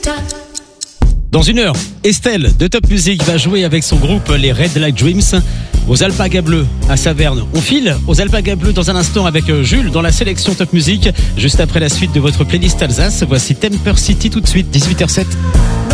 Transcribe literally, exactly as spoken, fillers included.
Dans une heure, Estelle de Top Music va jouer avec son groupe les Red Light Dreams aux Alpagas Bleus à Saverne. On file aux Alpagas Bleus dans un instant avec Jules dans la sélection Top Music. Juste après la suite de votre playlist Alsace, voici Temper City tout de suite, dix-huit heures zéro sept.